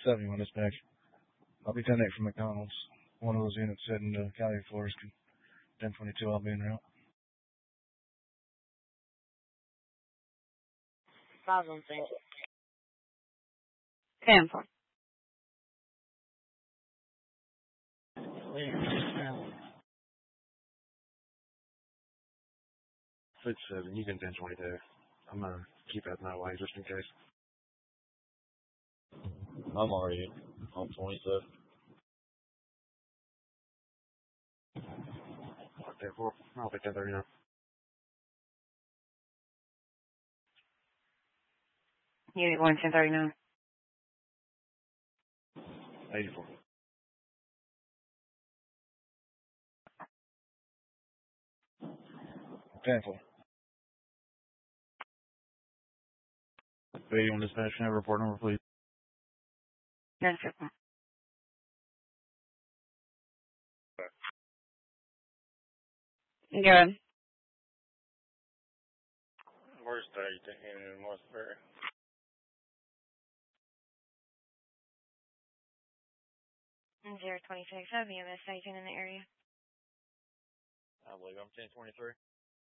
71 dispatch. I'll be 10-8 from McDonald's. One of those units heading to Cali, Flores. 1022, I'll be en route. 516. 10-4. Fleet 7, you can 1022. I'm going to keep out my way just in case. I'm already on 27. Okay, 4. I'll be 1039. Unit 1, 1039. 84. 10-4. 81 dispatch, can I have a report number, please? 10-4. Good. Where's 30 in Westbury? 026. I have EMS station in the area. I believe I'm 1023.